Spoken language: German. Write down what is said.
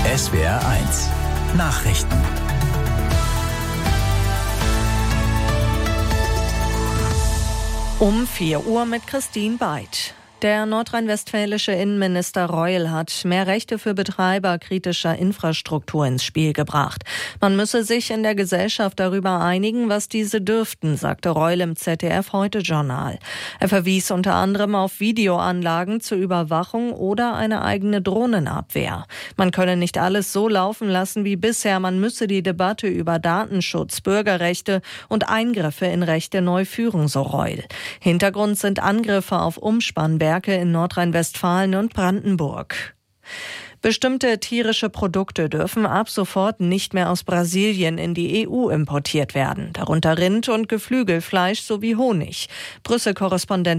SWR1 Nachrichten. Um 4 Uhr mit Christine Beid. Der nordrhein-westfälische Innenminister Reul hat mehr Rechte für Betreiber kritischer Infrastruktur ins Spiel gebracht. Man müsse sich in der Gesellschaft darüber einigen, was diese dürften, sagte Reul im ZDF-Heute-Journal. Er verwies unter anderem auf Videoanlagen zur Überwachung oder eine eigene Drohnenabwehr. Man könne nicht alles so laufen lassen wie bisher, man müsse die Debatte über Datenschutz, Bürgerrechte und Eingriffe in Rechte neu führen, so Reul. Hintergrund sind Angriffe auf Umspannwerke in Nordrhein-Westfalen und Brandenburg. Bestimmte tierische Produkte dürfen ab sofort nicht mehr aus Brasilien in die EU importiert werden, darunter Rind- und Geflügelfleisch sowie Honig. Brüssel-Korrespondent